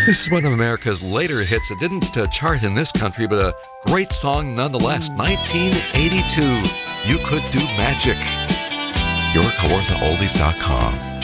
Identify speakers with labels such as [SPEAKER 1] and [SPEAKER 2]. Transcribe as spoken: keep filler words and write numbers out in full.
[SPEAKER 1] This is one of America's later hits. It didn't uh, chart in this country, but a great song nonetheless. nineteen eighty-two, You Could Do Magic. your kawartha oldies dot com.